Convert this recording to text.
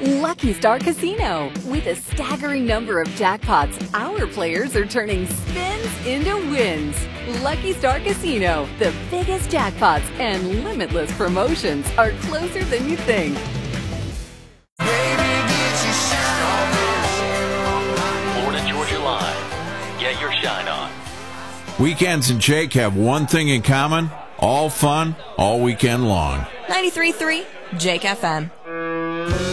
Lucky Star Casino. With a staggering number of jackpots, our players are turning spins into wins. Lucky Star Casino, the biggest jackpots and limitless promotions are closer than you think. Florida Georgia Line. Get your shine on. Weekends and Jake have one thing in common: all fun, all weekend long. 93.3 Jake FM.